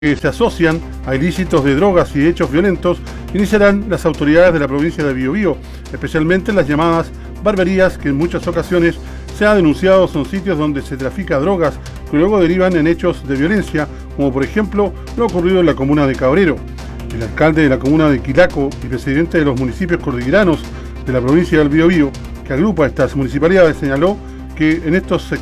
que se asocian a ilícitos de drogas y hechos violentos iniciarán las autoridades de la provincia de Biobío, especialmente las llamadas barberías, que en muchas ocasiones se ha denunciado son sitios donde se trafica drogas que luego derivan en hechos de violencia, como por ejemplo lo ocurrido en la comuna de Cabrero. El alcalde de la comuna de Quilaco y presidente de los municipios cordilleranos de la provincia del Biobío, que agrupa estas municipalidades, señaló que en estos sectores